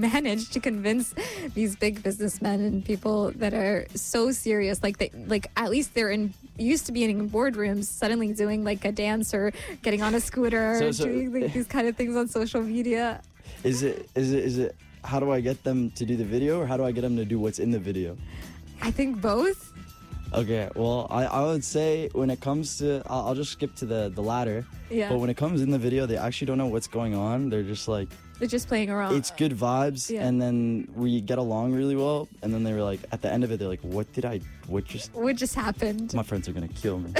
manage to convince these big businessmen and people that are so serious, like at least they're used to being in boardrooms, suddenly doing like a dance or getting on a scooter, or doing like these kind of things on social media. Is it? How do I get them to do the video, or how do I get them to do what's in the video? I think both. Okay, well, I would say when it comes to, I'll just skip to the latter. Yeah. But when it comes in the video, they actually don't know what's going on. They're just like... They're just playing around. It's good vibes, and then we get along really well. And then they were like, at the end of it, they're like, what just happened? My friends are going to kill me.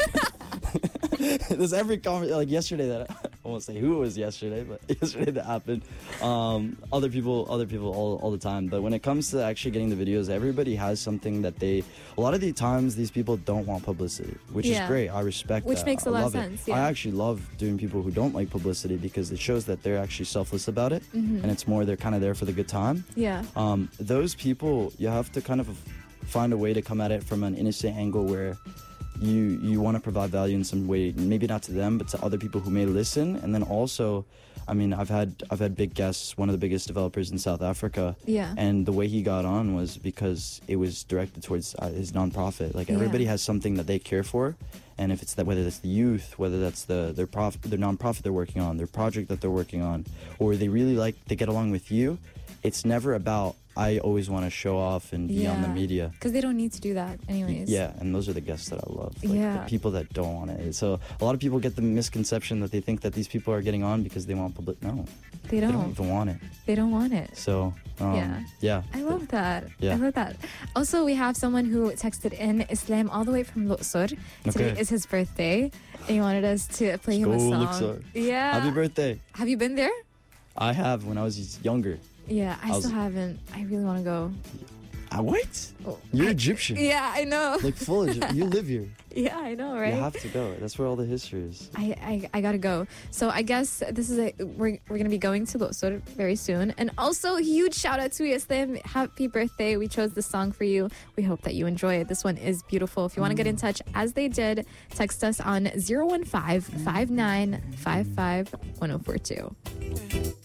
There's every comment, like yesterday that, I won't say who it was yesterday, but yesterday that happened. Other people all the time. But when it comes to actually getting the videos, everybody has something that a lot of the times these people don't want publicity, which is great. I respect that. Which makes a lot of sense. Yeah. I actually love doing people who don't like publicity because it shows that they're actually selfless about it. And it's more, they're kind of there for the good time. Yeah. Those people, you have to kind of find a way to come at it from an innocent angle where you want to provide value in some way, maybe not to them, but to other people who may listen. And then also, I mean, I've had big guests, one of the biggest developers in South Africa. Yeah. And the way he got on was because it was directed towards his nonprofit. Like everybody has something that they care for. And if it's that, whether that's the youth, whether that's their nonprofit they're working on, their project that they're working on, or they get along with you, it's never about, I always want to show off and be on the media. Because they don't need to do that anyways. Yeah, and those are the guests that I love. Like the people that don't want it. So a lot of people get the misconception that they think that these people are getting on because they want public. No. They don't. They don't even want it. They don't want it. So, yeah. I love that. Yeah. I love that. Also, we have someone who texted in, Islam, all the way from Luqsor. Today is his birthday. And he wanted us to play him a song. Luqsor. Yeah. Happy birthday. Have you been there? I have when I was younger. Yeah, I still haven't. I really want to go. What? You're Egyptian. Yeah, I know. Like full Egyptian. You live here. Yeah, I know, right? You have to go. That's where all the history is. I gotta go. So I guess this is we're gonna be going to Luqsor very soon. And also, huge shout out to Islam. Happy birthday. We chose this song for you. We hope that you enjoy it. This one is beautiful. If you want to get in touch, as they did, text us on 015-5955-1042.